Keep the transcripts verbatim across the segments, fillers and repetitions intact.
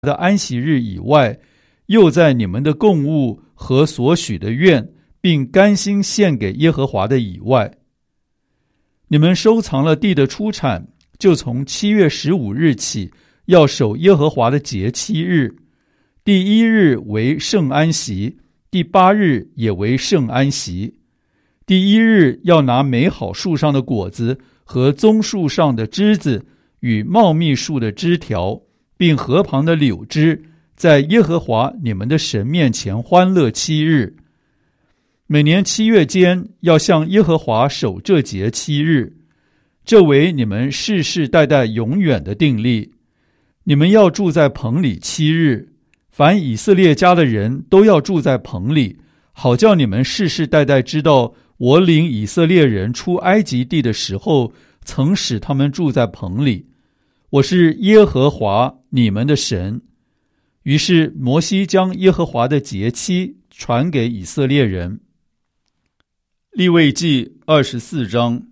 的安息日以外，又在你们的供物和所许的愿，并甘心献给耶和华的以外，你们收藏了地的出产，就从七月十五日起，要守耶和华的节七日。第一日为圣安息，第八日也为圣安息。第一日要拿美好树上的果子和棕树上的枝子与茂密树的枝条，并河旁的柳枝，在耶和华你们的神面前欢乐七日。每年七月间要向耶和华守这节七日，这为你们世世代代永远的定例。你们要住在棚里七日，凡以色列家的人都要住在棚里，好叫你们世世代代知道，我领以色列人出埃及地的时候，曾使他们住在棚里。我是耶和华你们的神。于是摩西将耶和华的节期传给以色列人。利未记二十四章。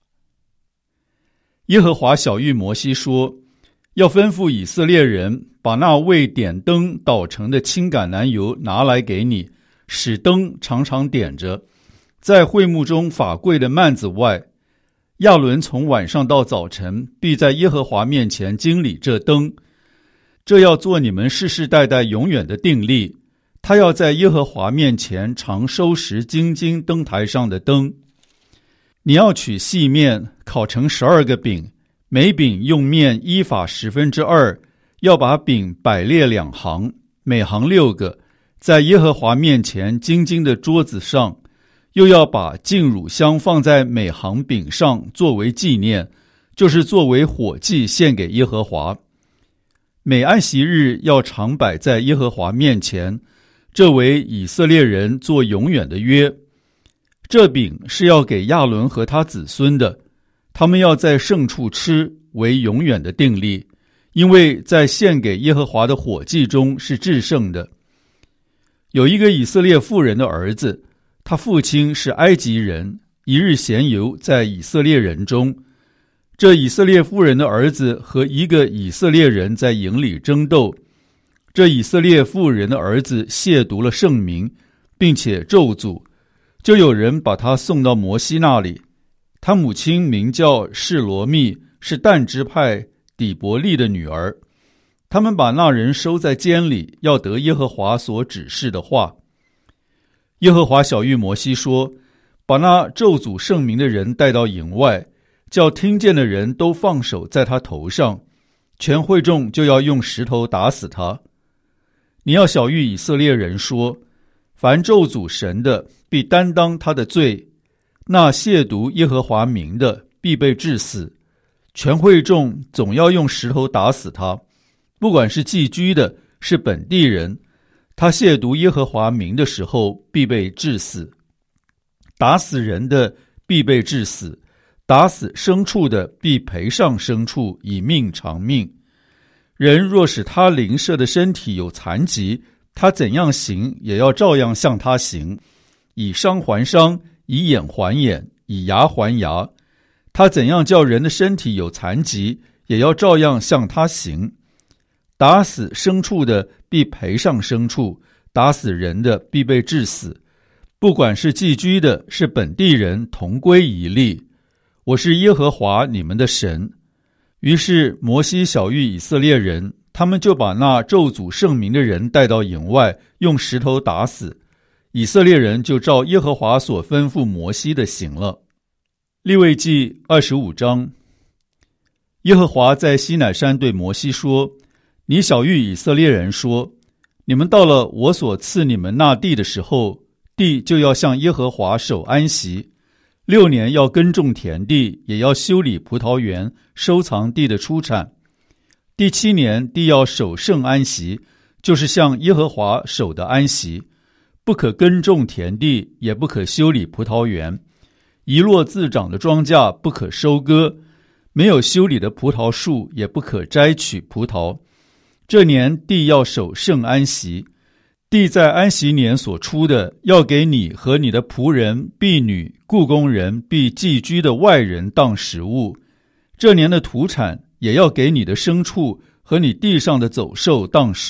耶和华晓谕摩西说，要吩咐以色列人把那为点灯捣成的青橄榄油拿来给你，使灯常常点着，在会幕中法柜的幔子外。亚伦从晚上到早晨，必在耶和华面前经理这灯。这要做你们世世代代永远的定例。他要在耶和华面前常收拾金金灯台上的灯。你要取细面，烤成十二个饼，每饼用面依法十分之二，要把饼摆列两行，每行六个，在耶和华面前金金的桌子上。又要把净乳香放在每行饼上，作为纪念，就是作为火祭献给耶和华。每安息日要常摆在耶和华面前，这为以色列人做永远的约。这饼是要给亚伦和他子孙的，他们要在圣处吃，为永远的定例，因为在献给耶和华的火祭中是至圣的。有一个以色列妇人的儿子，他父亲是埃及人，一日闲游在以色列人中。这以色列妇人的儿子和一个以色列人在营里争斗，这以色列妇人的儿子亵渎了圣名，并且咒诅，就有人把他送到摩西那里。他母亲名叫示罗密，是但支派底伯利的女儿。他们把那人收在监里，要得耶和华所指示的话。耶和华晓谕摩西说，把那咒诅圣名的人带到营外，叫听见的人都放手在他头上，全会众就要用石头打死他。你要晓谕以色列人说，凡咒诅神的，必担当他的罪，那亵渎耶和华名的，必被治死。全会众总要用石头打死他，不管是寄居的，是本地人，他亵渎耶和华名的时候，必被治死。打死人的必被治死，打死牲畜的必赔上牲畜，以命偿命。人若使他邻舍的身体有残疾，他怎样行，也要照样向他行，以伤还伤，以眼还眼，以牙还牙。他怎样叫人的身体有残疾，也要照样向他行。打死牲畜的必赔上牲畜，打死人的必被治死。不管是寄居的，是本地人，同归一例。我是耶和华你们的神。于是摩西晓谕以色列人，他们就把那咒诅圣名的人带到营外，用石头打死。以色列人就照耶和华所吩咐摩西的行了。利未记二十五章。耶和华在西乃山对摩西说，你晓谕以色列人说，你们到了我所赐你们那地的时候，地就要向耶和华守安息。六年要耕种田地，也要修理葡萄园，收藏地的出产。第七年地要守圣安息，就是向耶和华守的安息，不可耕种田地，也不可修理葡萄园。遗落自长的庄稼不可收割，没有修理的葡萄树也不可摘取葡萄。这年地要守圣安息，地在安息年所出的，要给你和你的仆人、婢女、雇工人、必寄居的外人当食物。这年的土产也要给你的牲畜和你地上的走兽当食